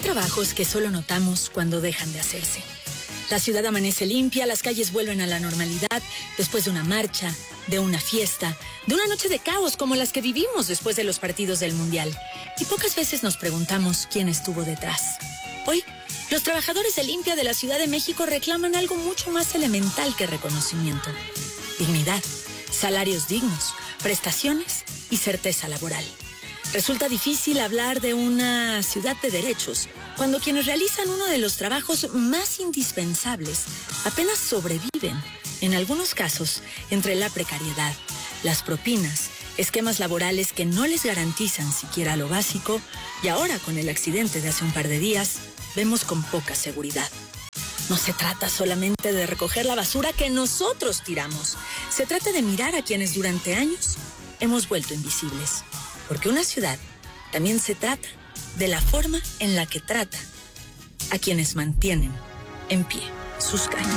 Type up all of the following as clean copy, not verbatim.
trabajos que solo notamos cuando dejan de hacerse. La ciudad amanece limpia, las calles vuelven a la normalidad después de una marcha, de una fiesta, de una noche de caos como las que vivimos después de los partidos del Mundial. Y pocas veces nos preguntamos quién estuvo detrás. Hoy, los trabajadores de limpia de la Ciudad de México reclaman algo mucho más elemental que reconocimiento. Dignidad, salarios dignos, prestaciones y certeza laboral. Resulta difícil hablar de una ciudad de derechos cuando quienes realizan uno de los trabajos más indispensables apenas sobreviven, en algunos casos, entre la precariedad, las propinas, esquemas laborales que no les garantizan siquiera lo básico y ahora con el accidente de hace un par de días, vemos con poca seguridad. No se trata solamente de recoger la basura que nosotros tiramos, se trata de mirar a quienes durante años hemos vuelto invisibles. Porque una ciudad también se trata de la forma en la que trata a quienes mantienen en pie sus calles.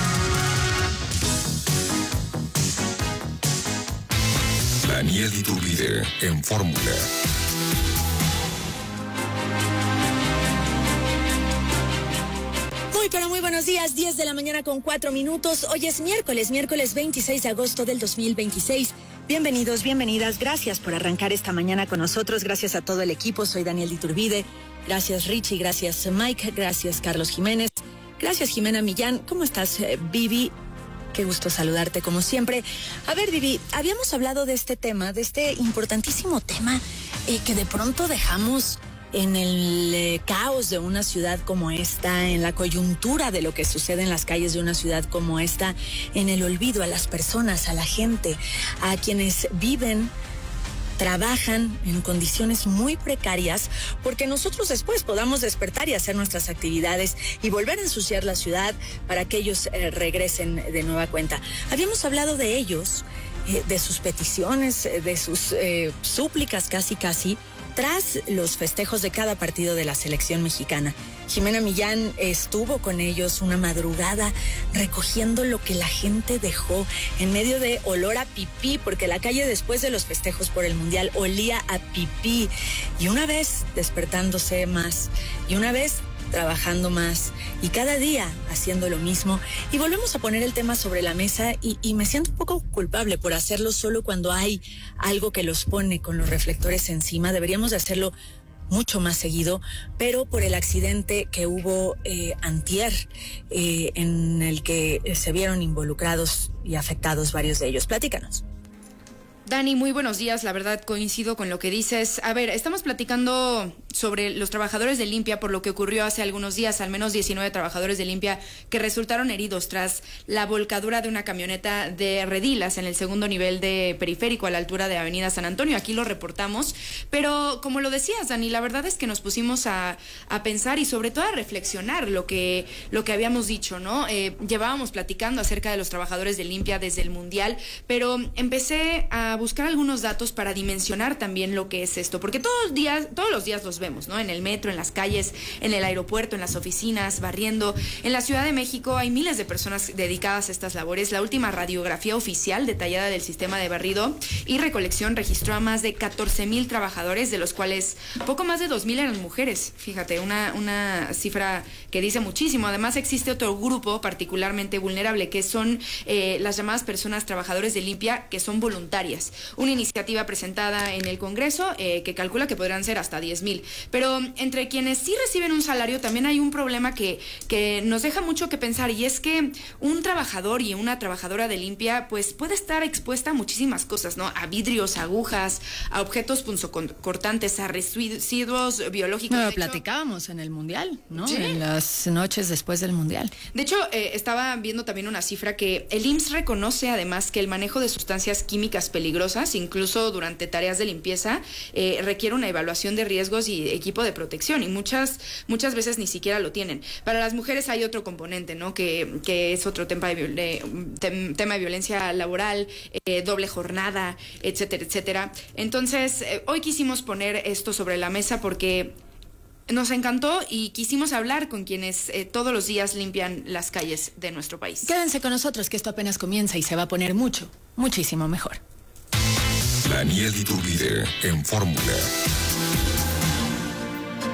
Daniel Iturbide en Fórmula. Pero muy buenos días, 10 de la mañana con 4 minutos. Hoy es miércoles 26 de agosto del 2026. Bienvenidos, bienvenidas. Gracias por arrancar esta mañana con nosotros. Gracias a todo el equipo. Soy Daniel Iturbide. Gracias Richie, gracias Mike, gracias Carlos Jiménez. Gracias Jimena Millán. ¿Cómo estás, Vivi? Qué gusto saludarte como siempre. A ver, Vivi, habíamos hablado de este tema, de este importantísimo tema que de pronto dejamos en el caos de una ciudad como esta, en la coyuntura de lo que sucede en las calles de una ciudad como esta, en el olvido a las personas, a la gente, a quienes viven, trabajan en condiciones muy precarias, porque nosotros después podamos despertar y hacer nuestras actividades y volver a ensuciar la ciudad para que ellos regresen de nueva cuenta. Habíamos hablado de ellos, de sus peticiones, de sus súplicas casi, tras los festejos de cada partido de la selección mexicana. Jimena Millán estuvo con ellos una madrugada recogiendo lo que la gente dejó en medio de olor a pipí, porque la calle después de los festejos por el Mundial olía a pipí. Y una vez despertándose más, y una vez trabajando más, y cada día haciendo lo mismo, y volvemos a poner el tema sobre la mesa y me siento un poco culpable por hacerlo solo cuando hay algo que los pone con los reflectores encima. Deberíamos de hacerlo mucho más seguido, pero por el accidente que hubo antier, en el que se vieron involucrados y afectados varios de ellos. Platícanos. Dani, muy buenos días. La verdad coincido con lo que dices. A ver, estamos platicando sobre los trabajadores de limpia por lo que ocurrió hace algunos días, al menos 19 trabajadores de limpia que resultaron heridos tras la volcadura de una camioneta de redilas en el segundo nivel de Periférico a la altura de Avenida San Antonio. Aquí lo reportamos, pero como lo decías, Dani, la verdad es que nos pusimos a pensar y sobre todo a reflexionar lo que habíamos dicho, ¿no? Llevábamos platicando acerca de los trabajadores de limpia desde el Mundial, pero empecé a buscar algunos datos para dimensionar también lo que es esto, porque todos los días los vemos, ¿no? En el metro, en las calles, en el aeropuerto, en las oficinas, barriendo. En la Ciudad de México hay miles de personas dedicadas a estas labores. La última radiografía oficial detallada del sistema de barrido y recolección registró a más de 14,000 trabajadores, de los cuales poco más de 2,000 eran mujeres. Fíjate, una cifra que dice muchísimo. Además existe otro grupo particularmente vulnerable, que son las llamadas personas trabajadores de limpia, que son voluntarias. Una iniciativa presentada en el Congreso que calcula que podrán ser hasta 10,000. Pero entre quienes sí reciben un salario también hay un problema que nos deja mucho que pensar, y es que un trabajador y una trabajadora de limpia pues puede estar expuesta a muchísimas cosas, ¿no? A vidrios, agujas, a objetos punzocortantes, a residuos biológicos. Lo platicábamos en el Mundial, ¿no? ¿Sí? En las noches después del Mundial. De hecho, estaba viendo también una cifra que el IMSS reconoce además que el manejo de sustancias químicas peligrosas, incluso durante tareas de limpieza, requiere una evaluación de riesgos y equipo de protección, y muchas veces ni siquiera lo tienen. Para las mujeres hay otro componente, ¿no? Que es otro tema de violencia laboral, doble jornada, etcétera, etcétera. Entonces, hoy quisimos poner esto sobre la mesa porque nos encantó y quisimos hablar con quienes todos los días limpian las calles de nuestro país. Quédense con nosotros, que esto apenas comienza y se va a poner muchísimo mejor. Daniel Iturbide en Fórmula. Es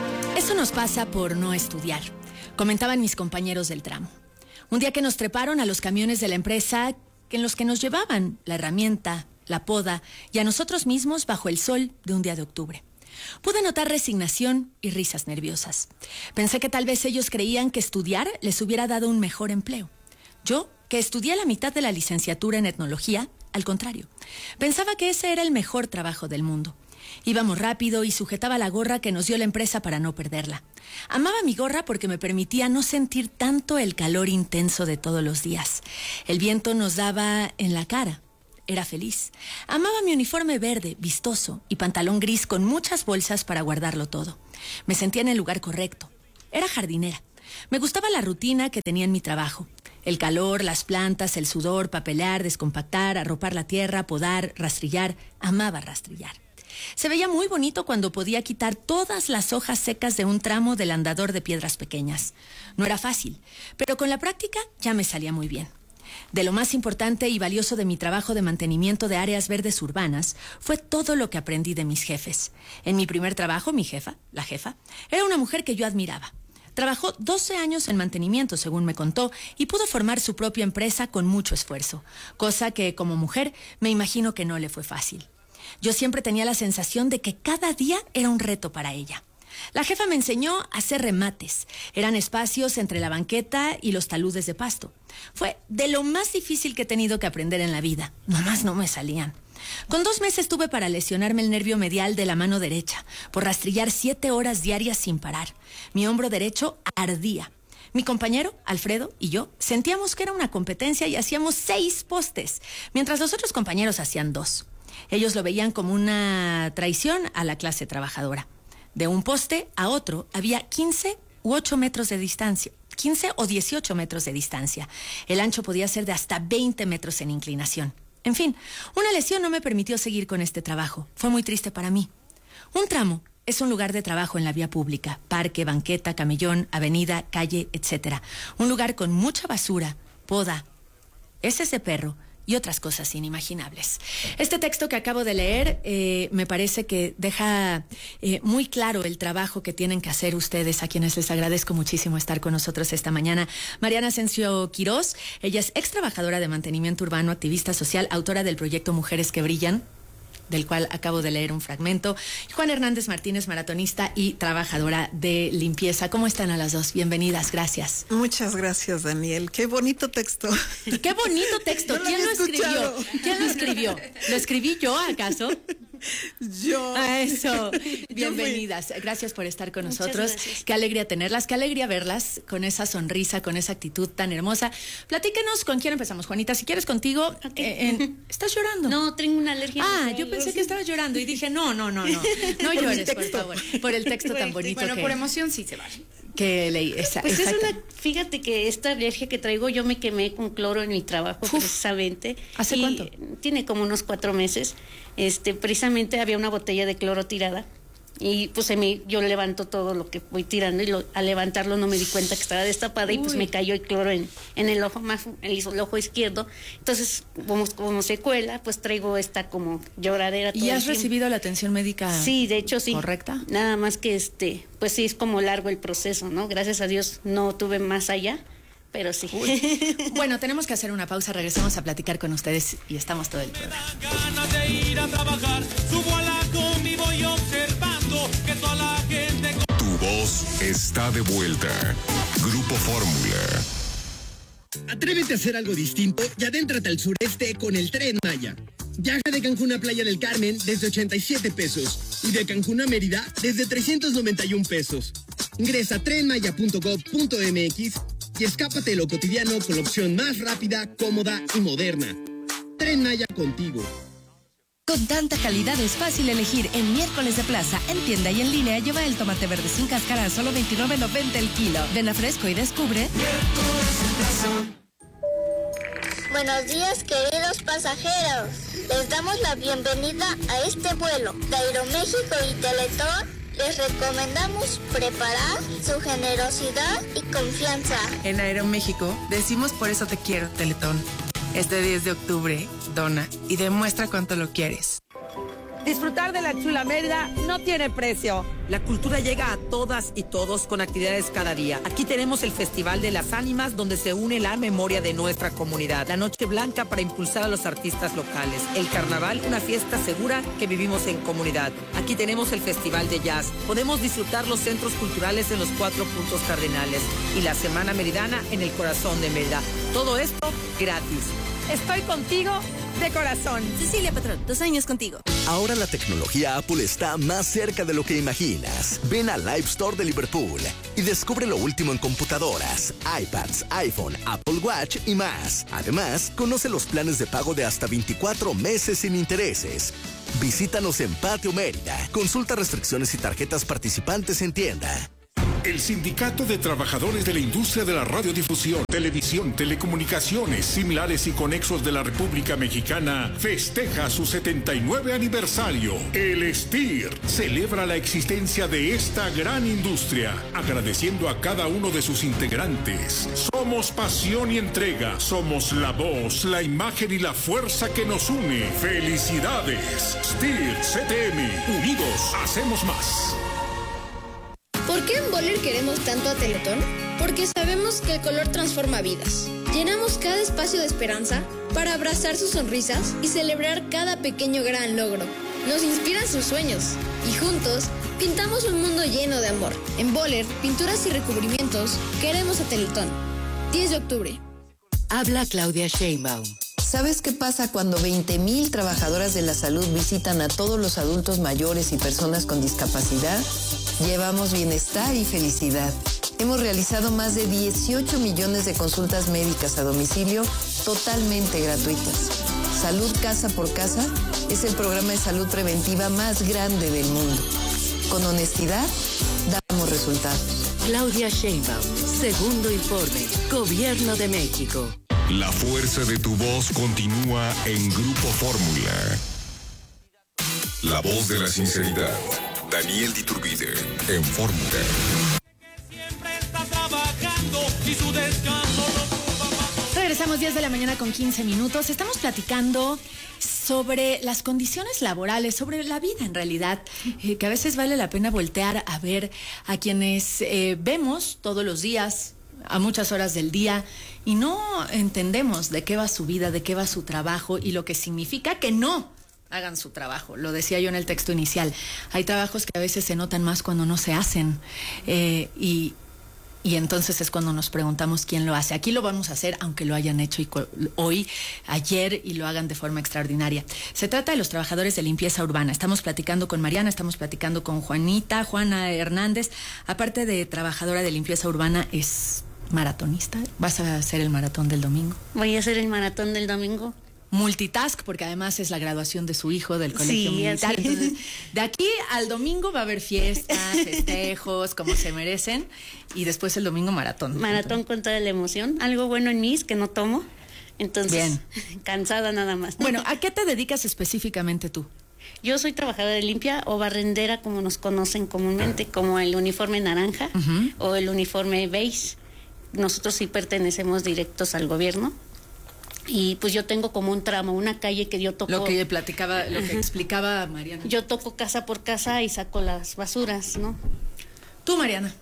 Eso nos pasa por no estudiar, comentaban mis compañeros del tramo. Un día que nos treparon a los camiones de la empresa en los que nos llevaban la herramienta, la poda y a nosotros mismos bajo el sol de un día de octubre. Pude notar resignación y risas nerviosas. Pensé que tal vez ellos creían que estudiar les hubiera dado un mejor empleo. Yo, que estudié la mitad de la licenciatura en etnología, al contrario, pensaba que ese era el mejor trabajo del mundo. Íbamos rápido y sujetaba la gorra que nos dio la empresa para no perderla. Amaba mi gorra porque me permitía no sentir tanto el calor intenso de todos los días. El viento nos daba en la cara. Era feliz. Amaba mi uniforme verde, vistoso, y pantalón gris con muchas bolsas para guardarlo todo. Me sentía en el lugar correcto. Era jardinera. Me gustaba la rutina que tenía en mi trabajo. El calor, las plantas, el sudor, papelear, descompactar, arropar la tierra, podar, rastrillar. Amaba rastrillar. Se veía muy bonito cuando podía quitar todas las hojas secas de un tramo del andador de piedras pequeñas. No era fácil, pero con la práctica ya me salía muy bien. De lo más importante y valioso de mi trabajo de mantenimiento de áreas verdes urbanas fue todo lo que aprendí de mis jefes. En mi primer trabajo, mi jefa, la jefa, era una mujer que yo admiraba. Trabajó 12 años en mantenimiento, según me contó, y pudo formar su propia empresa con mucho esfuerzo, cosa que como mujer me imagino que no le fue fácil. Yo siempre tenía la sensación de que cada día era un reto para ella. La jefa me enseñó a hacer remates. Eran espacios entre la banqueta y los taludes de pasto. Fue de lo más difícil que he tenido que aprender en la vida. Nomás no me salían. Con 2 meses tuve para lesionarme el nervio medial de la mano derecha, por rastrillar 7 horas diarias sin parar. Mi hombro derecho ardía. Mi compañero, Alfredo, y yo sentíamos que era una competencia y hacíamos 6 postes, mientras los otros compañeros hacían 2. Ellos lo veían como una traición a la clase trabajadora. De un poste a otro había 15 u 8 metros de distancia. 15 o 18 metros de distancia. El ancho podía ser de hasta 20 metros en inclinación. En fin, una lesión no me permitió seguir con este trabajo. Fue muy triste para mí. Un tramo es un lugar de trabajo en la vía pública. Parque, banqueta, camellón, avenida, calle, etc. Un lugar con mucha basura, poda, heces de perro y otras cosas inimaginables. Este texto que acabo de leer me parece que deja muy claro el trabajo que tienen que hacer ustedes, a quienes les agradezco muchísimo estar con nosotros esta mañana. Mariana Asensio Quirós, ella es ex trabajadora de mantenimiento urbano, activista social, autora del proyecto Mujeres que Brillan, del cual acabo de leer un fragmento. Juan Hernández Martínez, maratonista y trabajadora de limpieza. ¿Cómo están a las dos? Bienvenidas, gracias. Muchas gracias, Daniel. Qué bonito texto. ¡Qué bonito texto! No ¿Quién lo escribió? ¿Quién lo escribió? ¿Lo escribí yo, acaso? Yo. A eso. Bienvenidas. Gracias por estar con nosotros. Qué alegría tenerlas, qué alegría verlas con esa sonrisa, con esa actitud tan hermosa. Platíquenos con quién empezamos, Juanita. Si quieres contigo. Okay. ¿Estás llorando? No, tengo una alergia. Yo pensé que estabas llorando y dije, no llores, por favor. Por el texto tan bonito. Bueno, por emoción sí se vale. Que leí. Fíjate que esta alergia que traigo, yo me quemé con cloro en mi trabajo. Precisamente. ¿Hace cuánto? Tiene como unos 4 meses. Precisamente había una botella de cloro tirada y pues yo levanto todo lo que voy tirando y al levantarlo no me di cuenta que estaba destapada. Uy. Y pues me cayó el cloro en el ojo el ojo izquierdo. Entonces como secuela pues traigo esta como lloradera todo. ¿Y has recibido la atención médica? Sí, de hecho sí. ¿Correcta? Nada más que pues sí es como largo el proceso, ¿no? Gracias a Dios no tuve más allá. Pero sí. Bueno, tenemos que hacer una pausa, regresamos a platicar con ustedes y estamos todo el programa. Ganas de ir a trabajar, subo a la combi, voy observando que toda la gente... Tu voz está de vuelta. Grupo Fórmula. Atrévete a hacer algo distinto y adéntrate al sureste con el Tren Maya. Viaja de Cancún a Playa del Carmen desde 87 pesos y de Cancún a Mérida desde 391 pesos. Ingresa a trenmaya.gov.mx y escápate de lo cotidiano con la opción más rápida, cómoda y moderna. Tren Maya contigo. Con tanta calidad es fácil elegir. En Miércoles de Plaza, en tienda y en línea, lleva el tomate verde sin cáscara a solo $29.90 el kilo. Ven a Fresco y descubre. Buenos días, queridos pasajeros. Les damos la bienvenida a este vuelo de Aeroméxico y Teletón. Les recomendamos preparar su generosidad y confianza. En Aeroméxico decimos por eso te quiero, Teletón. Este 10 de octubre, dona y demuestra cuánto lo quieres. Disfrutar de la chula Mérida no tiene precio. La cultura llega a todas y todos con actividades cada día. Aquí tenemos el Festival de las Ánimas, donde se une la memoria de nuestra comunidad. La Noche Blanca para impulsar a los artistas locales. El Carnaval, una fiesta segura que vivimos en comunidad. Aquí tenemos el Festival de Jazz. Podemos disfrutar los centros culturales en los 4 puntos cardinales. Y la Semana Meridana en el corazón de Mérida. Todo esto gratis. Estoy contigo de corazón. Cecilia Patrón, 2 años contigo. Ahora la tecnología Apple está más cerca de lo que imaginas. Ven al Live Store de Liverpool y descubre lo último en computadoras, iPads, iPhone, Apple Watch y más. Además, conoce los planes de pago de hasta 24 meses sin intereses. Visítanos en Patio Mérida. Consulta restricciones y tarjetas participantes en tienda. El Sindicato de Trabajadores de la Industria de la Radiodifusión, Televisión, Telecomunicaciones, Similares y Conexos de la República Mexicana festeja su 79 aniversario. El STIR celebra la existencia de esta gran industria, agradeciendo a cada uno de sus integrantes. Somos pasión y entrega, somos la voz, la imagen y la fuerza que nos une. ¡Felicidades! STIR CTM, unidos hacemos más. ¿Por qué en Boller queremos tanto a Teletón? Porque sabemos que el color transforma vidas. Llenamos cada espacio de esperanza para abrazar sus sonrisas y celebrar cada pequeño gran logro. Nos inspiran sus sueños y juntos pintamos un mundo lleno de amor. En Boller, pinturas y recubrimientos, queremos a Teletón. 10 de octubre. Habla Claudia Sheinbaum. ¿Sabes qué pasa cuando 20,000 trabajadoras de la salud visitan a todos los adultos mayores y personas con discapacidad? Llevamos bienestar y felicidad. Hemos realizado más de 18 millones de consultas médicas a domicilio totalmente gratuitas. Salud Casa por Casa es el programa de salud preventiva más grande del mundo. Con honestidad, damos resultados. Claudia Sheinbaum, segundo informe, Gobierno de México. La fuerza de tu voz continúa en Grupo Fórmula. La voz de la sinceridad. Daniel Diturbide, en Fórmula. Regresamos 10 de la mañana con 15 minutos. Estamos platicando sobre las condiciones laborales, sobre la vida en realidad, que a veces vale la pena voltear a ver a quienes vemos todos los días, a muchas horas del día, y no entendemos de qué va su vida, de qué va su trabajo y lo que significa que no hagan su trabajo. Lo decía yo en el texto inicial. Hay trabajos que a veces se notan más cuando no se hacen y entonces es cuando nos preguntamos quién lo hace. Aquí lo vamos a hacer aunque lo hayan hecho hoy, ayer y lo hagan de forma extraordinaria. Se trata de los trabajadores de limpieza urbana. Estamos platicando con Mariana, estamos platicando con Juana Hernández. Aparte de trabajadora de limpieza urbana, es maratonista. ¿Vas a hacer el maratón del domingo? Voy a hacer el maratón del domingo. Multitask, porque además es la graduación de su hijo del colegio militar. Entonces, de aquí al domingo va a haber fiestas, festejos, como se merecen, y después el domingo maratón. Maratón con toda la emoción. Algo bueno en mí es que no tomo, entonces bien. Cansada nada más. Bueno, ¿a qué te dedicas específicamente tú? Yo soy trabajadora de limpia o barrendera, como nos conocen comúnmente, como el uniforme naranja o el uniforme beige. Nosotros sí pertenecemos directos al gobierno. Y pues yo tengo como un tramo, una calle que yo toco. Lo que explicaba Mariana. Yo toco casa por casa y saco las basuras, ¿no? Tú, Mariana.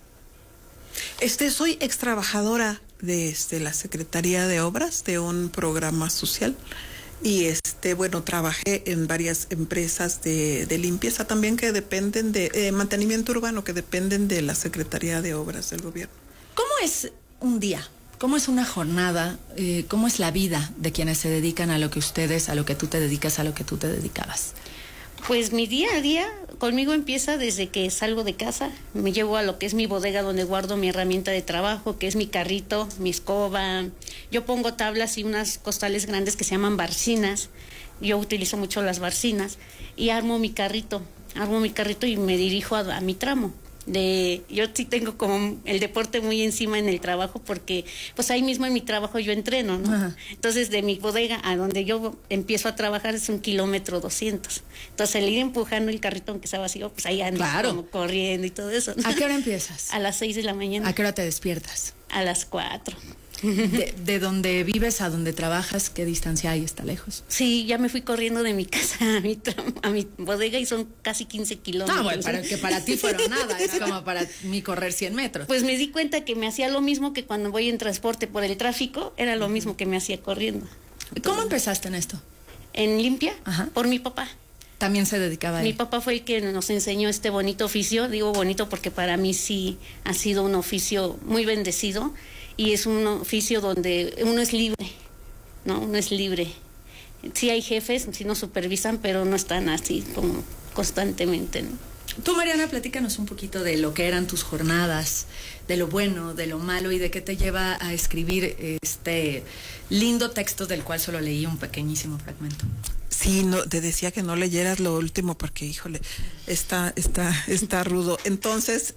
Soy ex trabajadora de la Secretaría de Obras de un programa social y bueno, trabajé en varias empresas de limpieza también que dependen de mantenimiento urbano, que dependen de la Secretaría de Obras del gobierno. ¿Cómo es un día? ¿Cómo es una jornada? ¿Cómo es la vida de quienes se dedican a lo que ustedes, a lo que tú te dedicas, a lo que tú te dedicabas? Pues mi día a día conmigo empieza desde que salgo de casa. Me llevo a lo que es mi bodega donde guardo mi herramienta de trabajo, que es mi carrito, mi escoba. Yo pongo tablas y unas costales grandes que se llaman barcinas. Yo utilizo mucho las barcinas y armo mi carrito y me dirijo a mi tramo. Yo sí tengo como el deporte muy encima en el trabajo porque pues ahí mismo en mi trabajo yo entreno, ¿no? Ajá. Entonces de mi bodega a donde yo empiezo a trabajar es 1.200 kilómetros. Entonces el ir empujando el carrito aunque sea vacío, pues ahí ando como corriendo y todo eso, ¿no? ¿A qué hora empiezas? A las 6 de la mañana. ¿A qué hora te despiertas? A las 4. De donde vives a donde trabajas, ¿qué distancia hay? ¿Está lejos? Sí, ya me fui corriendo de mi casa a mi bodega y son casi 15 kilómetros. Bueno, para ti fueron nada, es como para mí correr 100 metros. Pues me di cuenta que me hacía lo mismo que cuando voy en transporte por el tráfico, era lo mismo que me hacía corriendo. ¿Cómo empezaste en esto? En limpia, por mi papá. También se dedicaba a él. Mi papá fue el que nos enseñó este bonito oficio. Digo bonito porque para mí sí ha sido un oficio muy bendecido y es un oficio donde uno es libre, ¿no? Uno es libre. Sí hay jefes, sí nos supervisan, pero no están así como constantemente, ¿no? Tú, Mariana, platícanos un poquito de lo que eran tus jornadas, de lo bueno, de lo malo y de qué te lleva a escribir este lindo texto del cual solo leí un pequeñísimo fragmento. Sí, no, te decía que no leyeras lo último porque, híjole, está rudo. Entonces,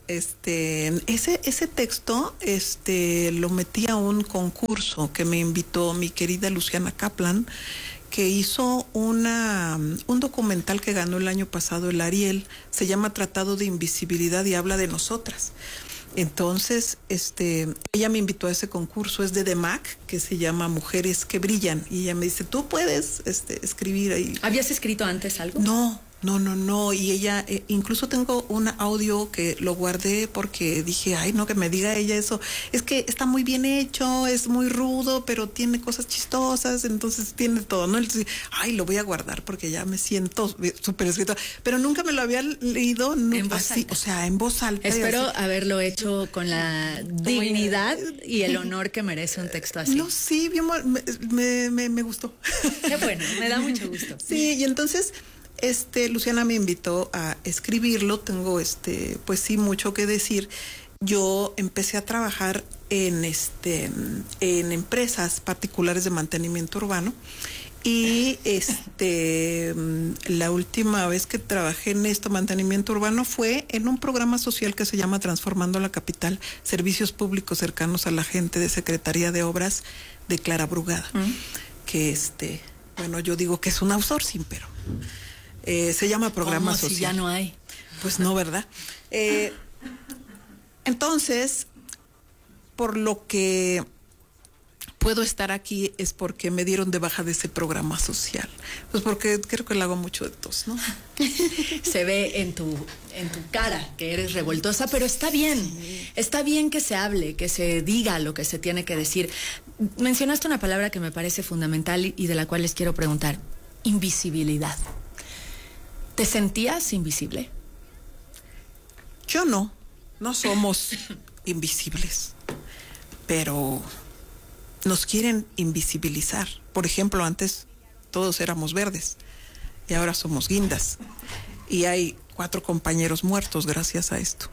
ese texto, lo metí a un concurso que me invitó mi querida Luciana Kaplan, que hizo un documental que ganó el año pasado el Ariel, se llama Tratado de Invisibilidad y habla de nosotras. Entonces, ella me invitó a ese concurso, es de DEMAC, que se llama Mujeres que Brillan, y ella me dice, ¿tú puedes escribir ahí? ¿Habías escrito antes algo? No, y ella, incluso tengo un audio que lo guardé porque dije, ay, no, que me diga ella eso, es que está muy bien hecho, es muy rudo, pero tiene cosas chistosas, entonces tiene todo, ¿no? Entonces, ay, lo voy a guardar porque ya me siento súper escritora, pero nunca me lo había leído así, o sea, en voz alta. Espero haberlo hecho con la dignidad y el honor que merece un texto así. No, sí, mi amor, me gustó. Qué bueno, me da mucho gusto. Sí, y entonces Luciana me invitó a escribirlo, tengo pues sí mucho que decir. Yo empecé a trabajar en empresas particulares de mantenimiento urbano y la última vez que trabajé en mantenimiento urbano, fue en un programa social que se llama Transformando la Capital, servicios públicos cercanos a la gente, de Secretaría de Obras de Clara Brugada, que bueno, yo digo que es un outsourcing, pero se llama programa social. Si ya no hay. Pues no, ¿verdad? Entonces, por lo que puedo estar aquí es porque me dieron de baja de ese programa social. Pues porque creo que le hago mucho de tos, ¿no? Se ve en tu cara que eres revoltosa, pero está bien. Está bien que se hable, que se diga lo que se tiene que decir. Mencionaste una palabra que me parece fundamental y de la cual les quiero preguntar. Invisibilidad. ¿Te sentías invisible? Yo no somos invisibles, pero nos quieren invisibilizar. Por ejemplo, antes todos éramos verdes y ahora somos guindas. Y hay 4 compañeros muertos gracias a esto.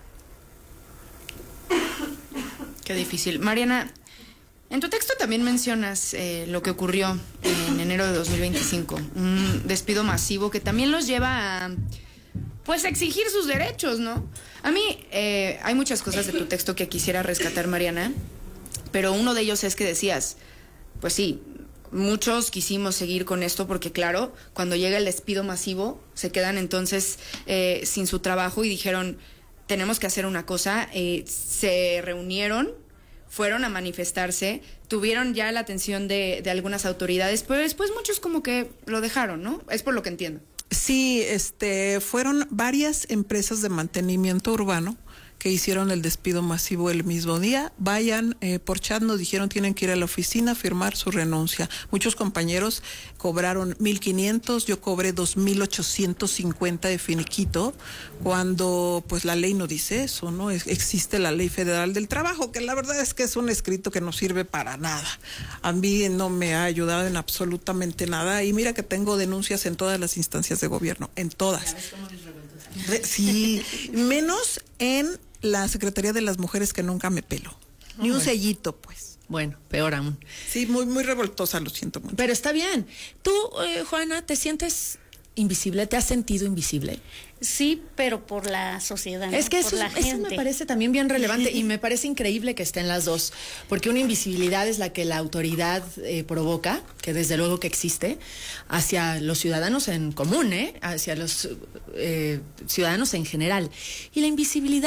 Qué difícil. Mariana, en tu texto también mencionas lo que ocurrió en enero de 2025, un despido masivo que también los lleva a, pues, exigir sus derechos, ¿no? A mí hay muchas cosas de tu texto que quisiera rescatar, Mariana, pero uno de ellos es que decías, pues sí, muchos quisimos seguir con esto porque, claro, cuando llega el despido masivo, se quedan entonces sin su trabajo y dijeron, tenemos que hacer una cosa, se reunieron, fueron a manifestarse, tuvieron ya la atención de algunas autoridades, pero después muchos como que lo dejaron, ¿no? Es por lo que entiendo. Sí, fueron varias empresas de mantenimiento urbano que hicieron el despido masivo el mismo día. Vayan, por chat nos dijeron tienen que ir a la oficina a firmar su renuncia. Muchos compañeros cobraron 1,500, yo cobré 2,850 de finiquito, cuando pues la ley no dice eso, ¿no? Existe la Ley Federal del Trabajo, que la verdad es que es un escrito que no sirve para nada. A mí no me ha ayudado en absolutamente nada, y mira que tengo denuncias en todas las instancias de gobierno, en todas. Sí, menos en la Secretaría de las Mujeres, que nunca me pelo. Ni un sellito, pues. Bueno, peor aún. Sí, muy, muy revoltosa, lo siento mucho. Pero está bien. ¿Tú, Juana, te sientes invisible? ¿Te has sentido invisible? Sí, pero por la sociedad. Es que por eso me parece también bien relevante y me parece increíble que estén las dos, porque una invisibilidad es la que la autoridad provoca, que desde luego que existe, hacia los ciudadanos en común, hacia los ciudadanos en general. Y la invisibilidad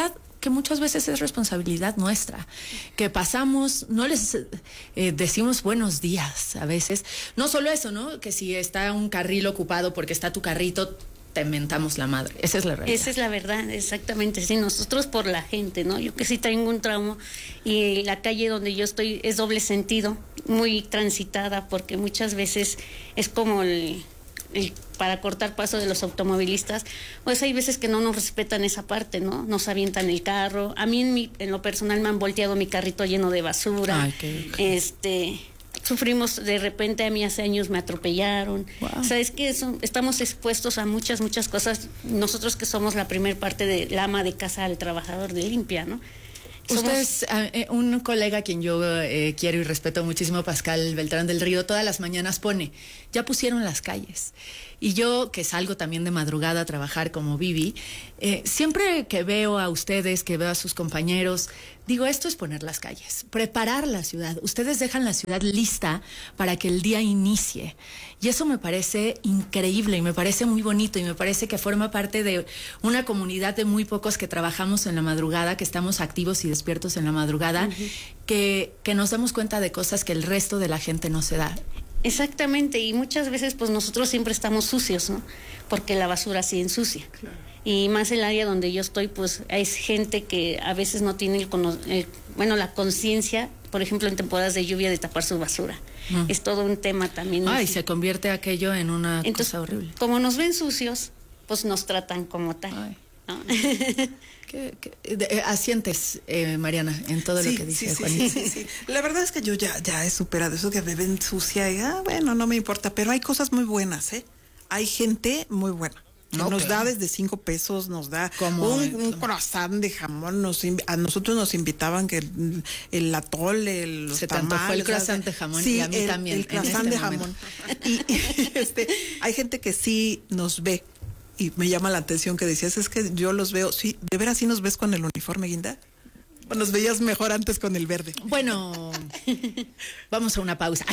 que muchas veces es responsabilidad nuestra, que pasamos, no les decimos buenos días a veces. No solo eso, ¿no? Que si está un carril ocupado porque está tu carrito, te mentamos la madre. Esa es la realidad. Esa es la verdad, exactamente. Sí, nosotros por la gente, ¿no? Yo que sí tengo un trauma y la calle donde yo estoy es doble sentido, muy transitada, porque muchas veces es como el para cortar paso de los automovilistas, pues hay veces que no nos respetan esa parte, ¿no? Nos avientan el carro. A mí en lo personal me han volteado mi carrito lleno de basura. Ay, sufrimos de repente, a mí hace años me atropellaron. Wow. O sea, es que estamos expuestos a muchas cosas. Nosotros que somos la primer parte de la ama de casa del trabajador de limpia, ¿no? Usted es un colega a quien yo quiero y respeto muchísimo, Pascal Beltrán del Río, todas las mañanas pone, ya pusieron las calles. Y yo, que salgo también de madrugada a trabajar como Vivi, siempre que veo a ustedes, que veo a sus compañeros, digo, esto es poner las calles, preparar la ciudad. Ustedes dejan la ciudad lista para que el día inicie. Y eso me parece increíble y me parece muy bonito y me parece que forma parte de una comunidad de muy pocos que trabajamos en la madrugada, que estamos activos y despiertos en la madrugada, que nos damos cuenta de cosas que el resto de la gente no se da. Exactamente, y muchas veces pues nosotros siempre estamos sucios, ¿no? Porque la basura sí ensucia. Claro. Y más el área donde yo estoy, pues hay gente que a veces no tiene la conciencia, por ejemplo en temporadas de lluvia, de tapar su basura. Es todo un tema también. Ay, se convierte aquello en una cosa horrible. Como nos ven sucios, pues nos tratan como tal, ¿no? Asientes, Mariana, en todo lo que dice Juanita. Sí. La verdad es que yo ya he superado eso, que me ven sucia y bueno, no me importa, pero hay cosas muy buenas, Hay gente muy buena. Nos da desde 5 pesos, nos da un croissant de jamón, a nosotros nos invitaban que el atole, los se tamales. Se te antojó el croissant de jamón, y a mí también. El croissant de jamón. Y hay gente que sí nos ve. Y me llama la atención que decías, es que yo los veo, sí, ¿de veras sí nos ves con el uniforme, Guinda? Nos veías mejor antes con el verde. Bueno, vamos a una pausa.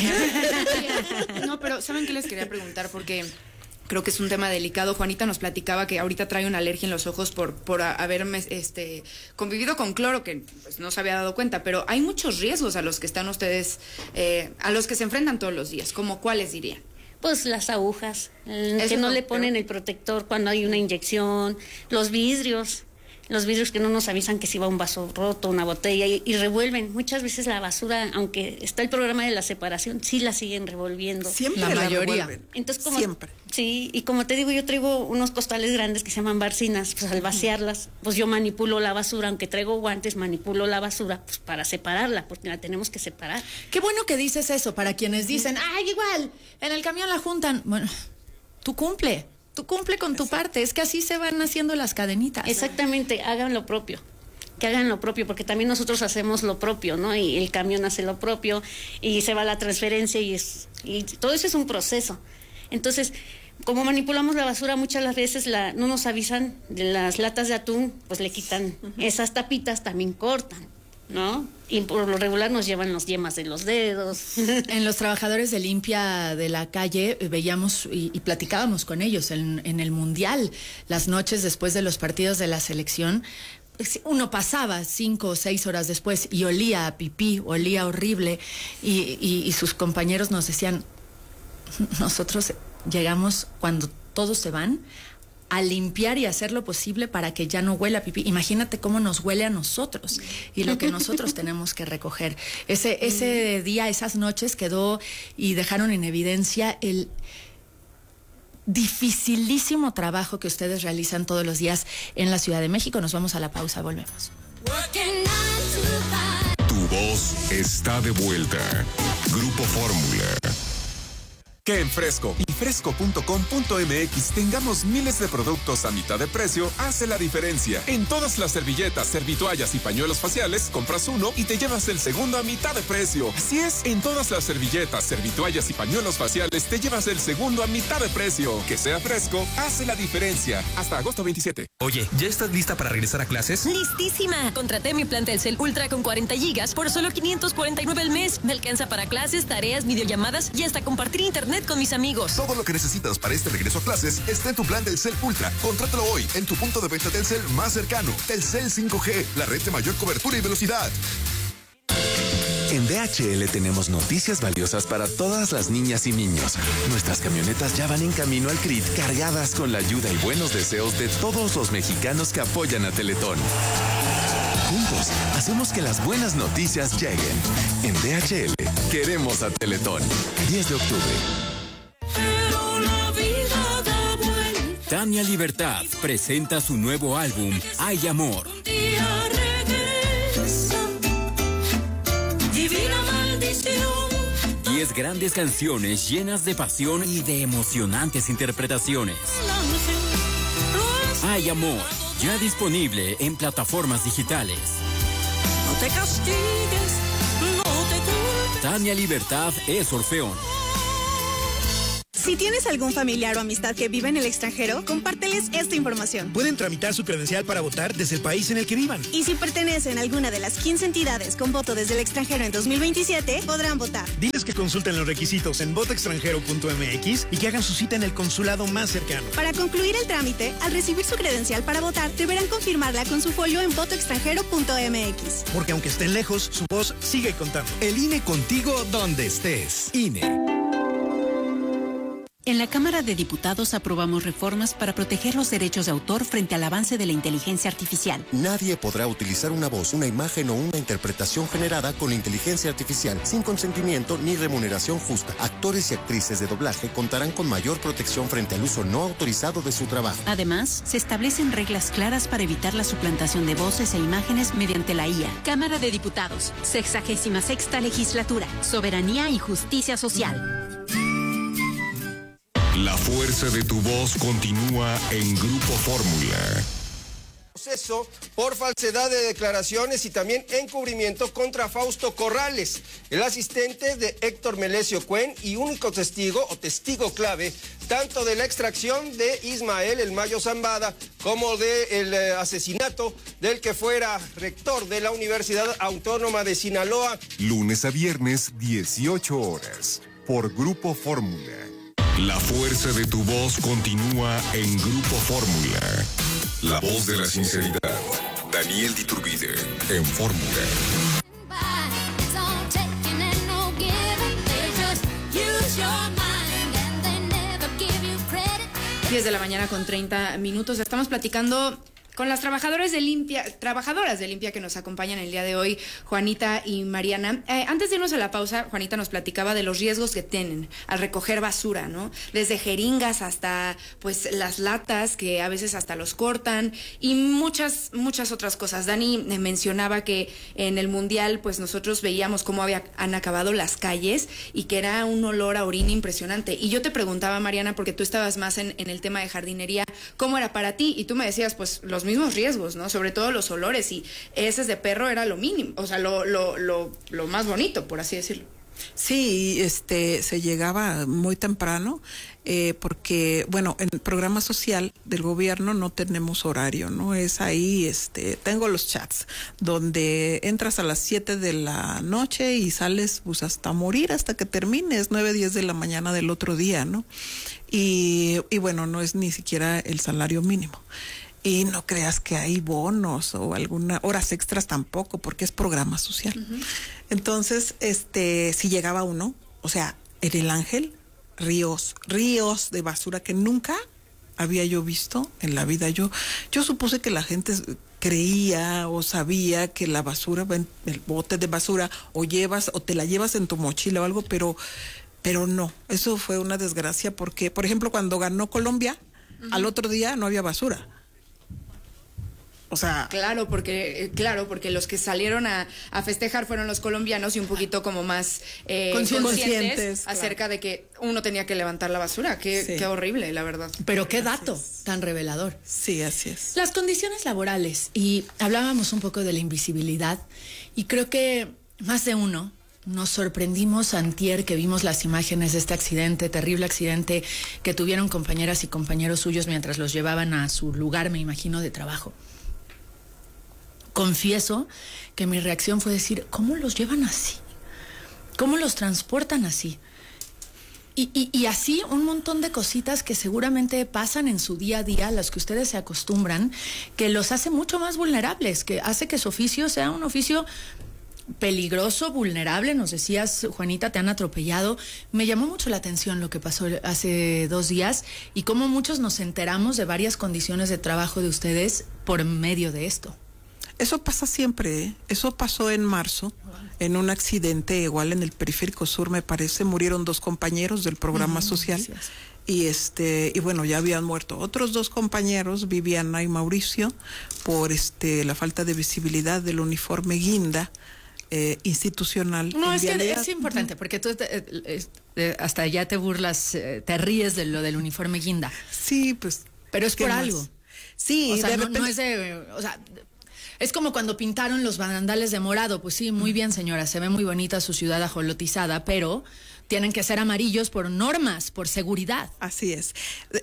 No, pero ¿saben qué les quería preguntar? Porque creo que es un tema delicado. Juanita nos platicaba que ahorita trae una alergia en los ojos por haber convivido con cloro, que pues, no se había dado cuenta, pero hay muchos riesgos a los que están ustedes, a los que se enfrentan todos los días. ¿Cómo cuáles dirían? Pues las agujas, que no le ponen el protector cuando hay una inyección, los vidrios que no nos avisan que si va un vaso roto, una botella, y revuelven. Muchas veces la basura, aunque está el programa de la separación, sí la siguen revolviendo. Siempre la mayoría. Revuelven. Entonces, siempre. Sí, y como te digo, yo traigo unos costales grandes que se llaman barcinas, pues al vaciarlas, pues yo manipulo la basura, aunque traigo guantes, manipulo la basura, pues para separarla, porque la tenemos que separar. Qué bueno que dices eso, para quienes dicen, igual, en el camión la juntan. Bueno, tú cumple con tu parte, es que así se van haciendo las cadenitas. Exactamente, hagan lo propio, porque también nosotros hacemos lo propio, ¿no? Y el camión hace lo propio, y se va la transferencia, y todo eso es un proceso. Entonces, como manipulamos la basura, muchas las veces no nos avisan de las latas de atún, pues le quitan esas tapitas, también cortan, ¿no? Y por lo regular nos llevan las yemas de los dedos. En los trabajadores de limpia de la calle veíamos y platicábamos con ellos en el Mundial, las noches después de los partidos de la selección. Uno pasaba 5 o 6 horas después y olía a pipí, olía horrible, y sus compañeros nos decían, nosotros llegamos cuando todos se van a limpiar y hacer lo posible para que ya no huela a pipí. Imagínate cómo nos huele a nosotros y lo que nosotros tenemos que recoger. Ese día, esas noches quedó y dejaron en evidencia el dificilísimo trabajo que ustedes realizan todos los días en la Ciudad de México. Nos vamos a la pausa, volvemos. Tu voz está de vuelta. Grupo Fórmula. Que en Fresco y fresco.com.mx tengamos miles de productos a mitad de precio hace la diferencia. En todas las servilletas, servitoallas y pañuelos faciales, compras uno y te llevas el segundo a mitad de precio. Así es, en todas las servilletas, servitoallas y pañuelos faciales te llevas el segundo a mitad de precio. Que sea Fresco hace la diferencia. Hasta agosto 27. Oye, ¿ya estás lista para regresar a clases? ¡Listísima! Contraté mi plan Telcel Ultra con 40 gigas por solo $549 al mes. Me alcanza para clases, tareas, videollamadas y hasta compartir internet con mis amigos. Todo Todo lo que necesitas para este regreso a clases está en tu plan Telcel Ultra. Contrátalo hoy en tu punto de venta Telcel más cercano. Telcel 5G, la red de mayor cobertura y velocidad. En DHL tenemos noticias valiosas para todas las niñas y niños. Nuestras camionetas ya van en camino al CRIT cargadas con la ayuda y buenos deseos de todos los mexicanos que apoyan a Teletón. Juntos hacemos que las buenas noticias lleguen. En DHL queremos a Teletón. 10 de octubre. Tania Libertad presenta su nuevo álbum, Hay Amor. Divina maldición. 10 grandes canciones llenas de pasión y de emocionantes interpretaciones. Hay Amor, ya disponible en plataformas digitales. No te castigues, no te culpes. Tania Libertad es Orfeón. Si tienes algún familiar o amistad que vive en el extranjero, compárteles esta información. Pueden tramitar su credencial para votar desde el país en el que vivan. Y si pertenecen a alguna de las 15 entidades con voto desde el extranjero en 2027, podrán votar. Diles que consulten los requisitos en votoextranjero.mx y que hagan su cita en el consulado más cercano. Para concluir el trámite, al recibir su credencial para votar, deberán confirmarla con su folio en votoextranjero.mx. Porque aunque estén lejos, su voz sigue contando. El INE contigo donde estés. INE. En la Cámara de Diputados aprobamos reformas para proteger los derechos de autor frente al avance de la inteligencia artificial. Nadie podrá utilizar una voz, una imagen o una interpretación generada con inteligencia artificial sin consentimiento ni remuneración justa. Actores y actrices de doblaje contarán con mayor protección frente al uso no autorizado de su trabajo. Además, se establecen reglas claras para evitar la suplantación de voces e imágenes mediante la IA. Cámara de Diputados, 66ª Legislatura, Soberanía y Justicia Social. La fuerza de tu voz continúa en Grupo Fórmula. Proceso por falsedad de declaraciones y también encubrimiento contra Fausto Corrales, el asistente de Héctor Melesio Cuen y único testigo o testigo clave tanto de la extracción de Ismael El Mayo Zambada como del asesinato del que fuera rector de la Universidad Autónoma de Sinaloa. Lunes a viernes, 18 horas, por Grupo Fórmula. La fuerza de tu voz continúa en Grupo Fórmula. La voz de la sinceridad. Daniel Diturbide, en Fórmula. 10 de la mañana con 30 minutos. Estamos platicando con las trabajadoras de limpia que nos acompañan el día de hoy, Juanita y Mariana. Antes de irnos a la pausa, Juanita nos platicaba de los riesgos que tienen al recoger basura, ¿no? Desde jeringas hasta, pues, las latas que a veces hasta los cortan y muchas otras cosas. Dani mencionaba que en el Mundial, pues, nosotros veíamos cómo han acabado las calles y que era un olor a orina impresionante. Y yo te preguntaba, Mariana, porque tú estabas más en el tema de jardinería, ¿cómo era para ti? Y tú me decías, pues, los mismos riesgos, ¿no? Sobre todo los olores, y heces de perro era lo mínimo, o sea, lo más bonito, por así decirlo. Sí, se llegaba muy temprano, porque, bueno, en el programa social del gobierno no tenemos horario, ¿no? Es ahí, tengo los chats, donde entras a las 7 de la noche y sales, pues, hasta morir, hasta que termines, 9, 10 de la mañana del otro día, ¿no? Y bueno, no es ni siquiera el salario mínimo. Y no creas que hay bonos o horas extras tampoco, porque es programa social. Uh-huh. Entonces, si llegaba uno, o sea, en el Ángel, ríos de basura que nunca había yo visto en la vida. Yo supuse que la gente creía o sabía que la basura va en el bote de basura, o te la llevas en tu mochila o algo, pero no. Eso fue una desgracia porque, por ejemplo, cuando ganó Colombia, uh-huh, al otro día no había basura. O sea, claro, porque los que salieron a festejar fueron los colombianos y un poquito como más conscientes acerca de que uno tenía que levantar la basura. Qué horrible, la verdad. Pero qué dato tan revelador. Sí, así es. Las condiciones laborales, y hablábamos un poco de la invisibilidad, y creo que más de uno nos sorprendimos antier que vimos las imágenes de este terrible accidente que tuvieron compañeras y compañeros suyos mientras los llevaban a su lugar, me imagino, de trabajo. Confieso que mi reacción fue decir, ¿cómo los llevan así? ¿Cómo los transportan así? Y así un montón de cositas que seguramente pasan en su día a día, a las que ustedes se acostumbran, que los hace mucho más vulnerables, que hace que su oficio sea un oficio peligroso, vulnerable. Nos decías, Juanita, te han atropellado. Me llamó mucho la atención lo que pasó hace 2 días y cómo muchos nos enteramos de varias condiciones de trabajo de ustedes por medio de esto. Eso pasa siempre, ¿eh? Eso pasó en marzo, en un accidente igual en el Periférico Sur, me parece, murieron 2 compañeros del programa social. Y bueno, ya habían muerto otros 2 compañeros, Viviana y Mauricio, por la falta de visibilidad del uniforme guinda institucional. No, es que es importante, porque tú hasta ya te burlas, te ríes de lo del uniforme guinda. Sí, pues. Pero es por algo. Sí, o sea, no es de, o sea, es como cuando pintaron los barandales de morado. Pues sí, muy bien, señora, se ve muy bonita su ciudad ajolotizada, pero tienen que ser amarillos por normas, por seguridad. Así es.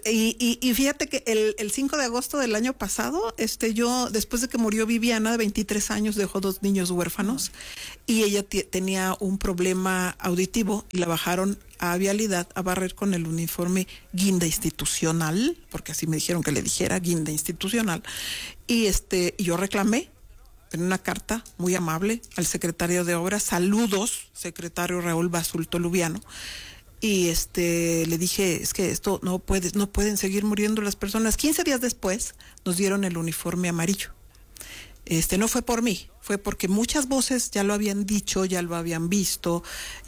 Y fíjate que el 5 de agosto del año pasado, yo, después de que murió Viviana, de 23 años, dejó 2 niños huérfanos, y ella tenía un problema auditivo, y la bajaron a vialidad a barrer con el uniforme guinda institucional, porque así me dijeron que le dijera, guinda institucional, y yo reclamé en una carta muy amable al secretario de Obras, saludos, secretario Raúl Basulto Lubiano, y le dije, es que esto no pueden seguir muriendo las personas. 15 días después nos dieron el uniforme amarillo. No fue por mí, fue porque muchas voces ya lo habían dicho, ya lo habían visto.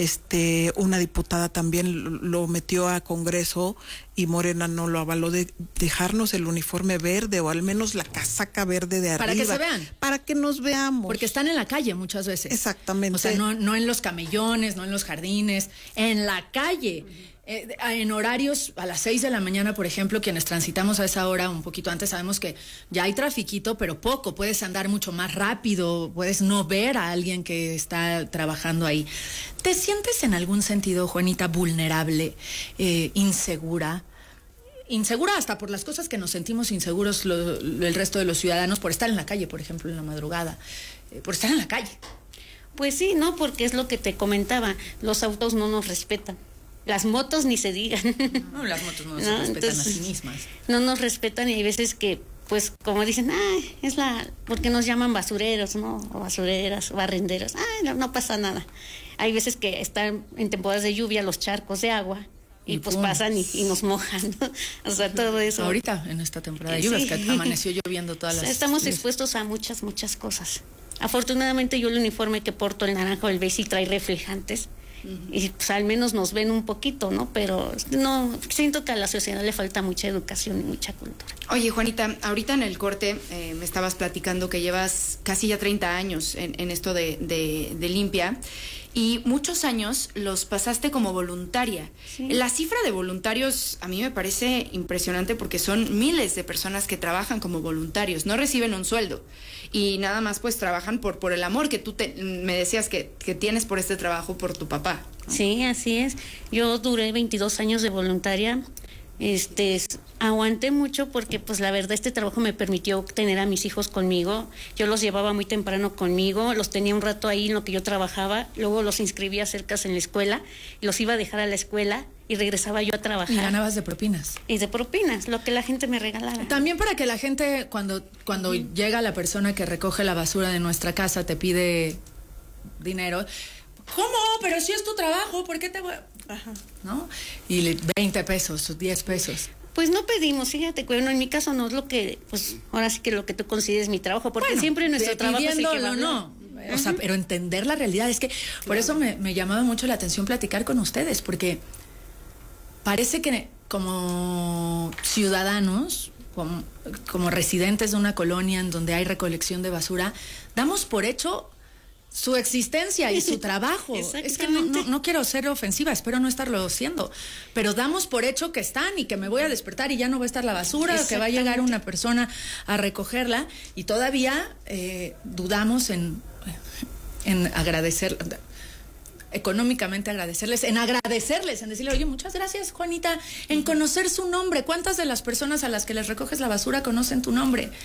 Una diputada también lo metió a Congreso y Morena no lo avaló, de dejarnos el uniforme verde o al menos la casaca verde de arriba. Para que se vean. Para que nos veamos. Porque están en la calle muchas veces. Exactamente. O sea, no en los camellones, no en los jardines, en la calle. En horarios a las 6 de la mañana, por ejemplo, quienes transitamos a esa hora un poquito antes, sabemos que ya hay trafiquito, pero poco. Puedes andar mucho más rápido, puedes no ver a alguien que está trabajando ahí. ¿Te sientes en algún sentido, Juanita, vulnerable, insegura? Insegura hasta por las cosas que nos sentimos inseguros el resto de los ciudadanos, por estar en la calle, por ejemplo, en la madrugada, por estar en la calle. Pues sí, ¿no? Porque es lo que te comentaba, los autos no nos respetan. Las motos ni se digan. No, las motos no se respetan a sí mismas. No nos respetan, y hay veces que, pues, como dicen, porque nos llaman basureros, ¿no? O basureras, barrenderos. No pasa nada. Hay veces que están en temporadas de lluvia los charcos de agua y pues pasan y nos mojan, ¿no? O sea, todo eso. Ahorita, en esta temporada de lluvias, que amaneció lloviendo todas las... Estamos expuestos a muchas cosas. Afortunadamente yo el uniforme que porto, el naranja o el beige, sí trae reflejantes. Y pues al menos nos ven un poquito, ¿no? Pero no, siento que a la sociedad le falta mucha educación y mucha cultura. Oye, Juanita, ahorita en el corte me estabas platicando que llevas casi ya 30 años en esto de limpia, y muchos años los pasaste como voluntaria. Sí. La cifra de voluntarios a mí me parece impresionante, porque son miles de personas que trabajan como voluntarios, no reciben un sueldo y nada más pues trabajan por el amor que tú me decías que tienes por este trabajo, por tu papá, ¿no? Sí, así es. Yo duré 22 años de voluntaria. Aguanté mucho porque pues la verdad este trabajo me permitió tener a mis hijos conmigo. Yo los llevaba muy temprano conmigo, los tenía un rato ahí en lo que yo trabajaba, luego los inscribía cerca en la escuela y los iba a dejar a la escuela y regresaba yo a trabajar. ¿Y ganabas de propinas? Y de propinas, lo que la gente me regalaba. También para que la gente, cuando llega la persona que recoge la basura de nuestra casa, te pide dinero. ¿Cómo? Pero si es tu trabajo, ¿por qué te voy a...? Ajá. ¿No? Y 20 pesos, 10 pesos. Pues no pedimos, fíjate, bueno, en mi caso no es lo que, pues ahora sí que lo que tú consideres mi trabajo, porque siempre nuestro trabajo es no. O sea, pero entender la realidad, es que por eso me llamaba mucho la atención platicar con ustedes, porque parece que como ciudadanos, como residentes de una colonia en donde hay recolección de basura, damos por hecho su existencia y su trabajo. Es que no quiero ser ofensiva, espero no estarlo siendo, pero damos por hecho que están y que me voy a despertar y ya no va a estar la basura, o que va a llegar una persona a recogerla, y todavía dudamos en agradecer, económicamente agradecerles, en decirle, oye, muchas gracias, Juanita, en conocer su nombre. ¿Cuántas de las personas a las que les recoges la basura conocen tu nombre?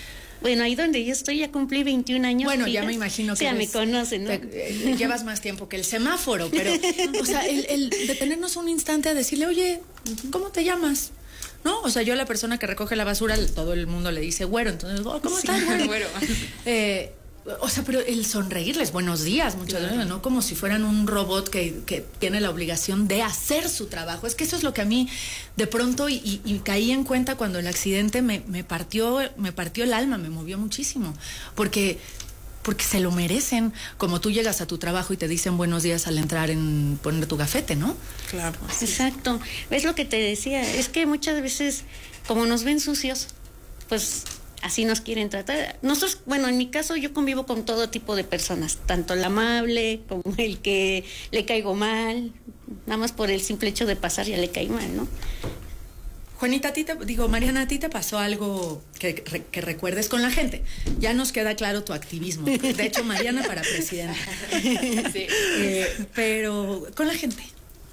Bueno, ahí donde yo estoy ya cumplí 21 años. Bueno, fijas. ya me imagino que ya me conocen, ¿no? Llevas más tiempo que el semáforo, pero, o sea, el detenernos un instante a decirle, oye, ¿cómo te llamas? ¿No? O sea, yo a la persona que recoge la basura, todo el mundo le dice güero, entonces, ¿cómo estás, güero? O sea, pero el sonreírles, buenos días, muchas veces, ¿no? Como si fueran un robot que tiene la obligación de hacer su trabajo. Es que eso es lo que a mí, de pronto, y caí en cuenta cuando el accidente me partió el alma, me movió muchísimo. Porque se lo merecen, como tú llegas a tu trabajo y te dicen buenos días al entrar en poner tu gafete, ¿no? Claro. Exacto. ¿Ves lo que te decía? Es que muchas veces, como nos ven sucios, pues así nos quieren tratar. Nosotros, bueno, en mi caso yo convivo con todo tipo de personas, tanto el amable como el que le caigo mal, nada más por el simple hecho de pasar ya le cae mal, ¿no? Juanita, Mariana, ¿a ti te pasó algo que recuerdes con la gente? Ya nos queda claro tu activismo. De hecho, Mariana para presidenta. Sí. Pero con la gente.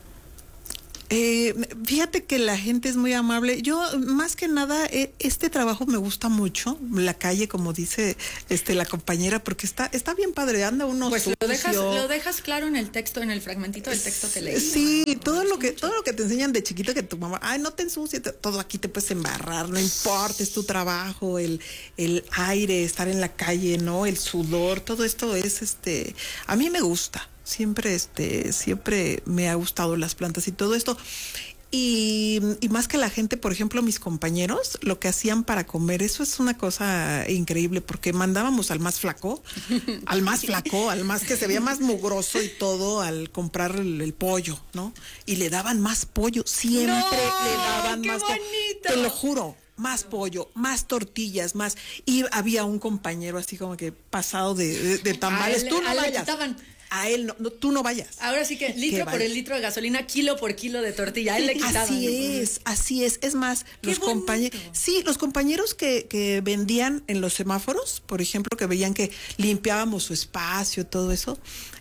Fíjate que la gente es muy amable. Yo, más que nada, este trabajo me gusta mucho, la calle, como dice la compañera, porque está bien padre, anda uno pues sucio. Lo dejas claro en el texto, en el fragmentito del texto que leí. Sí, todo lo que te enseñan de chiquito, que tu mamá, ay, no te ensucies, todo aquí te puedes embarrar, no importa, es tu trabajo, el aire, estar en la calle, ¿no? El sudor, todo esto es, a mí me gusta. Siempre me ha gustado las plantas y todo esto. Y más que la gente, por ejemplo, mis compañeros, lo que hacían para comer, eso es una cosa increíble, porque mandábamos al más flaco, al más que se veía más mugroso y todo, al comprar el pollo, ¿no? Y le daban más pollo, siempre le daban más pollo. Te lo juro. Más pollo, más tortillas, más. Y había un compañero así como que pasado de tamales. Tú no vayas. A él no, tú no vayas. Ahora sí que litro por el litro de gasolina, kilo por kilo de tortilla. A él le quitaban. Así es. Es más, los compañeros que vendían en los semáforos, por ejemplo, que veían que limpiábamos su espacio, todo eso,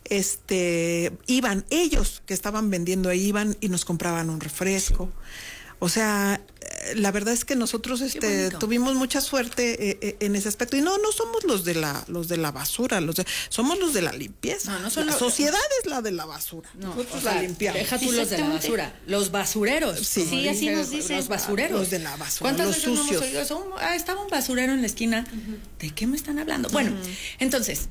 iban, ellos que estaban vendiendo ahí, iban y nos compraban un refresco. O sea, la verdad es que nosotros tuvimos mucha suerte en ese aspecto. Y no somos los de la basura, somos los de la limpieza. No son la sociedad es la de la basura. Nosotros la limpiamos. Deja tú los de la basura. Los basureros. Sí, así nos dicen. Los basureros. Los de la basura. ¿Cuántas los veces sucios? No hemos oído? Estaba un basurero en la esquina. ¿De qué me están hablando? Bueno, entonces,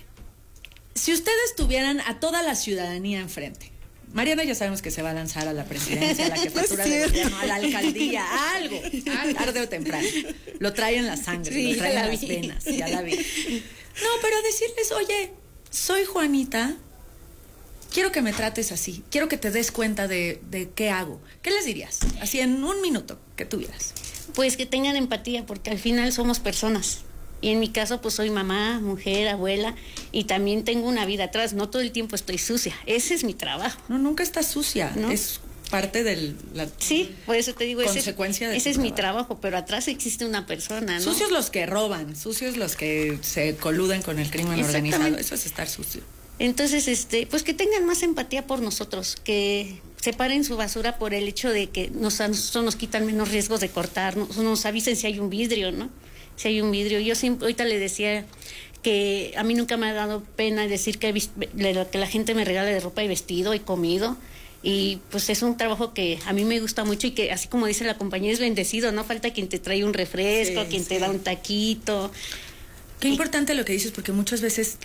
si ustedes tuvieran a toda la ciudadanía enfrente, Mariana ya sabemos que se va a lanzar a la presidencia, a la jefatura de gobierno, a la alcaldía, a algo, tarde o temprano. Lo trae en la sangre, lo trae en las venas, ya la vi. No, pero decirles, oye, soy Juanita, quiero que me trates así, quiero que te des cuenta de qué hago. ¿Qué les dirías? Así en un minuto que tuvieras. Pues que tengan empatía, porque al final somos personas. Y en mi caso, pues soy mamá, mujer, abuela, y también tengo una vida atrás. No todo el tiempo estoy sucia. Ese es mi trabajo. No, nunca estás sucia. ¿No? Es parte de la sí, por eso te digo, consecuencia ese es mi trabajo, pero atrás existe una persona, ¿no? Sucios los que roban, sucios los que se coluden con el crimen organizado. Eso es estar sucio. Entonces, pues que tengan más empatía por nosotros, que separen su basura por el hecho de que nos quitan menos riesgos de cortar, nos avisen si hay un vidrio, ¿no? Si hay un vidrio. Yo siempre, ahorita le decía que a mí nunca me ha dado pena decir que la gente me regala de ropa y vestido y comido. Y pues es un trabajo que a mí me gusta mucho y que, así como dice la compañía, es bendecido. No falta quien te trae un refresco, quien te da un taquito. Qué importante lo que dices, porque muchas veces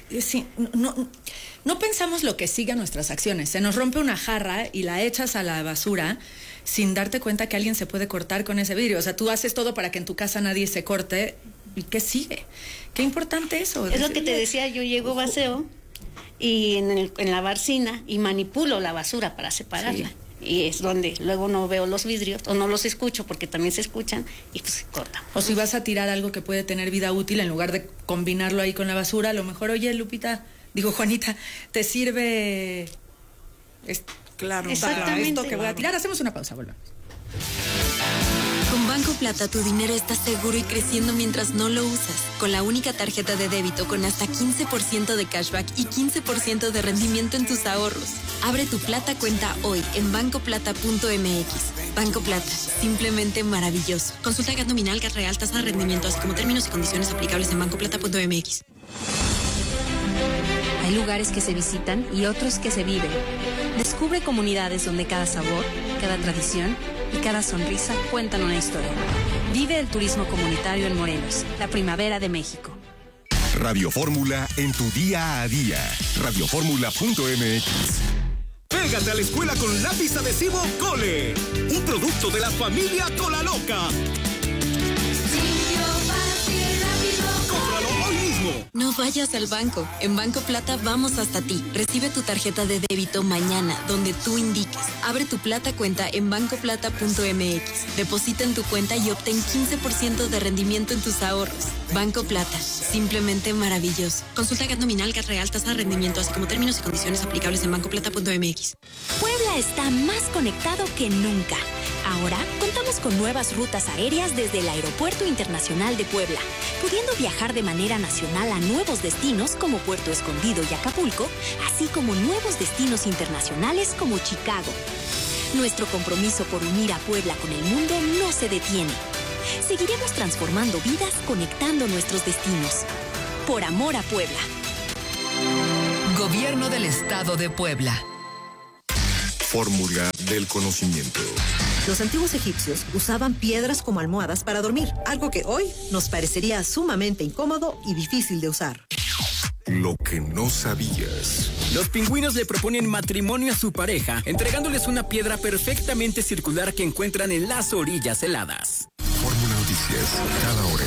no pensamos lo que sigue a nuestras acciones. Se nos rompe una jarra y la echas a la basura sin darte cuenta que alguien se puede cortar con ese vidrio. O sea, tú haces todo para que en tu casa nadie se corte. ¿Y qué sigue? Qué importante eso. Es lo que te decía, yo llego vacío y en la barcina y manipulo la basura para separarla. Sí. Y es donde luego no veo los vidrios o no los escucho, porque también se escuchan, y pues se cortan. O si vas a tirar algo que puede tener vida útil, en lugar de combinarlo ahí con la basura, a lo mejor, oye, Juanita, ¿te sirve claro, exactamente esto que voy a tirar? Hacemos una pausa, volvemos. Con Banco Plata tu dinero está seguro y creciendo mientras no lo usas. Con la única tarjeta de débito con hasta 15% de cashback y 15% de rendimiento en tus ahorros. Abre tu Plata cuenta hoy en bancoplata.mx. Banco Plata, simplemente maravilloso. Consulta GAT nominal, GAT real, tasa de rendimiento, así como términos y condiciones aplicables en bancoplata.mx. Hay lugares que se visitan y otros que se viven. Descubre comunidades donde cada sabor, cada tradición y cada sonrisa cuentan una historia. Vive el turismo comunitario en Morelos, la primavera de México. Radio Fórmula en tu día a día. Radioformula.mx. Pégate a la escuela con lápiz adhesivo Cole, un producto de la familia Cola Loca. ¡Cómpralo hoy mismo! No vayas al banco. En Banco Plata vamos hasta ti. Recibe tu tarjeta de débito mañana, donde tú indiques. Abre tu Plata cuenta en bancoplata.mx. Deposita en tu cuenta y obtén 15% de rendimiento en tus ahorros. Banco Plata, simplemente maravilloso. Consulta GAT nominal, GAT real, tasa de rendimiento, así como términos y condiciones aplicables en bancoplata.mx. Puebla está más conectado que nunca. Ahora contamos con nuevas rutas aéreas desde el Aeropuerto Internacional de Puebla, pudiendo viajar de manera nacional a nuevos destinos como Puerto Escondido y Acapulco, así como nuevos destinos internacionales como Chicago. Nuestro compromiso por unir a Puebla con el mundo no se detiene. Seguiremos transformando vidas conectando nuestros destinos. Por amor a Puebla. Gobierno del Estado de Puebla. Fórmula del conocimiento. Los antiguos egipcios usaban piedras como almohadas para dormir, algo que hoy nos parecería sumamente incómodo y difícil de usar. Lo que no sabías. Los pingüinos le proponen matrimonio a su pareja, entregándoles una piedra perfectamente circular que encuentran en las orillas heladas. Fórmula Noticias, cada hora.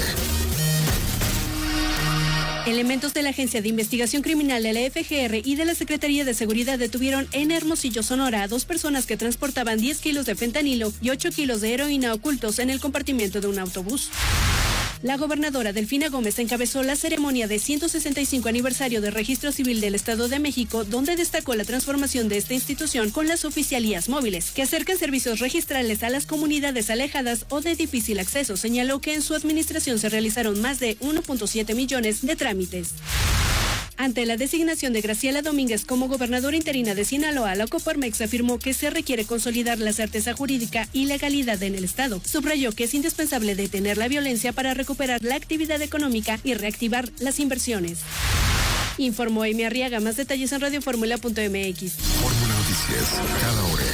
Elementos de la Agencia de Investigación Criminal de la FGR y de la Secretaría de Seguridad detuvieron en Hermosillo, Sonora, a 2 personas que transportaban 10 kilos de fentanilo y 8 kilos de heroína ocultos en el compartimiento de un autobús. La gobernadora Delfina Gómez encabezó la ceremonia de 165 aniversario del Registro Civil del Estado de México, donde destacó la transformación de esta institución con las oficialías móviles, que acercan servicios registrales a las comunidades alejadas o de difícil acceso. Señaló que en su administración se realizaron más de 1.7 millones de trámites. Ante la designación de Graciela Domínguez como gobernadora interina de Sinaloa, la Coparmex afirmó que se requiere consolidar la certeza jurídica y legalidad en el Estado. Subrayó que es indispensable detener la violencia para recuperar la actividad económica y reactivar las inversiones. Informó Amy Arriaga. Más detalles en radioformula.mx. Fórmula Noticias, cada hora.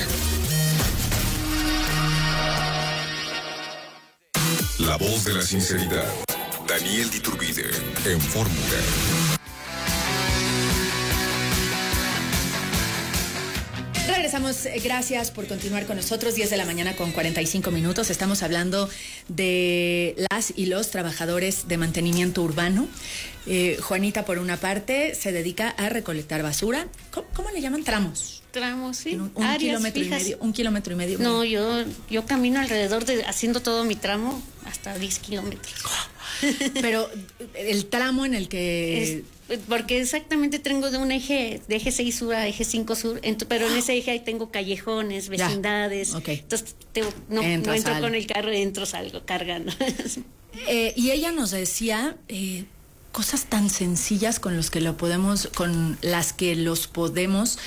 La voz de la sinceridad. Daniel Diturbide, en Fórmula. Regresamos, gracias por continuar con nosotros, 10 de la mañana con 45 minutos. Estamos hablando de las y los trabajadores de mantenimiento urbano. Juanita, por una parte, se dedica a recolectar basura. ¿Cómo le llaman? Tramos. Tramos, sí. Un kilómetro y medio. Un kilómetro y medio. No, yo camino alrededor haciendo todo mi tramo hasta 10 kilómetros. Pero el tramo en el que... Porque exactamente tengo de un eje, de eje 6 sur a eje 5 sur, pero en ese eje ahí tengo callejones, vecindades. Okay. Entonces no entro con el carro, salgo cargando. Y ella nos decía cosas tan sencillas con las que los podemos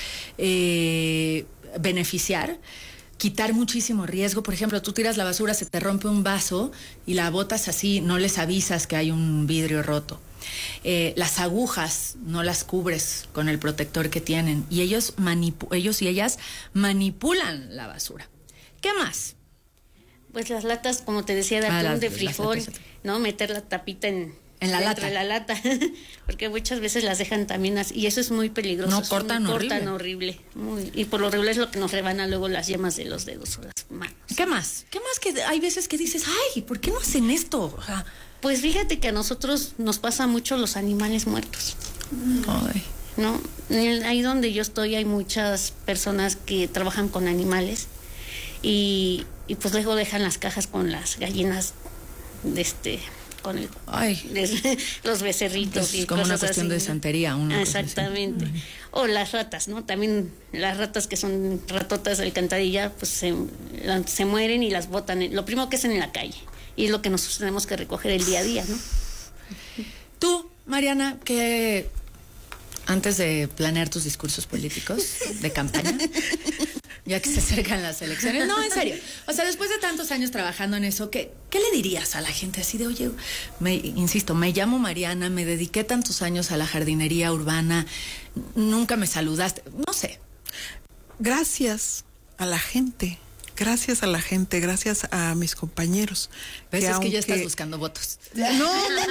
beneficiar. Quitar muchísimo riesgo. Por ejemplo, tú tiras la basura, se te rompe un vaso y la botas así, no les avisas que hay un vidrio roto. Las agujas no las cubres con el protector que tienen y ellos y ellas manipulan la basura. ¿Qué más? Pues las latas, como te decía, de atún, de frijol, ¿no? Meter la tapita en la lata, porque muchas veces las dejan también así, y eso es muy peligroso. No, cortan horrible. Y por lo regular es lo que nos rebana luego las yemas de los dedos o las manos. ¿Qué más? Que hay veces que dices, ay, ¿por qué no hacen esto? O sea, pues fíjate que a nosotros nos pasa mucho los animales muertos. Ay. ¿No? Ahí donde yo estoy hay muchas personas que trabajan con animales y pues luego dejan las cajas con las gallinas con los becerritos. Entonces, y como cosas una cuestión así, de santería. Exactamente. O las ratas, ¿no? También las ratas que son ratotas de alcantarilla, pues se mueren y las botan. Lo primero que hacen en la calle. Y es lo que nosotros tenemos que recoger el día a día, ¿no? Tú, Mariana, que antes de planear tus discursos políticos de campaña, Ya que se acercan las elecciones. No, en serio. O sea, después de tantos años trabajando en eso, ¿qué le dirías a la gente así de, oye, insisto, me llamo Mariana, me dediqué tantos años a la jardinería urbana, nunca me saludaste, no sé. Gracias a la gente. Gracias a la gente, gracias a mis compañeros. ¿Ves? Es que ya estás buscando votos. No.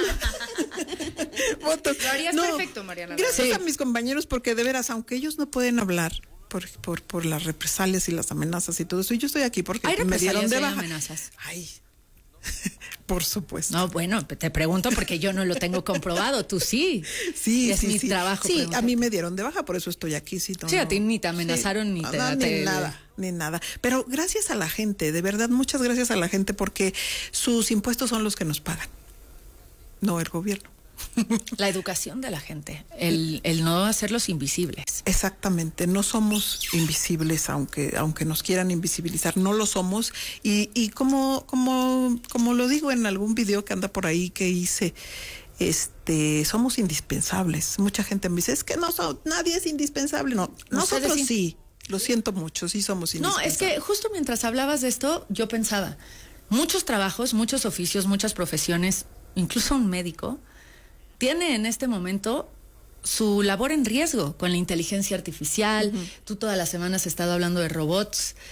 Votos. Lo harías perfecto, Mariana. Gracias a mis compañeros, porque de veras, aunque ellos no pueden hablar por las represalias y las amenazas y todo eso, yo estoy aquí porque me dieron de baja. Amenazas? Ay, por supuesto. No, bueno, te pregunto porque yo no lo tengo comprobado, tú sí. Sí, es mi trabajo. Sí, a mí me dieron de baja, por eso estoy aquí. Sí, a ti ni te amenazaron ni nada. Pero gracias a la gente, de verdad, muchas gracias a la gente, porque sus impuestos son los que nos pagan, no el gobierno. La educación de la gente, el no hacerlos invisibles. Exactamente, no somos invisibles, aunque nos quieran invisibilizar, no lo somos. Y como lo digo en algún video que anda por ahí que hice, somos indispensables. Mucha gente me dice, es que nadie es indispensable. No, nosotros sí, lo siento mucho, sí somos indispensables. No, es que justo mientras hablabas de esto, yo pensaba, muchos trabajos, muchos oficios, muchas profesiones, incluso un médico, tiene en este momento su labor en riesgo con la inteligencia artificial. Tú todas las semanas has estado hablando de robots.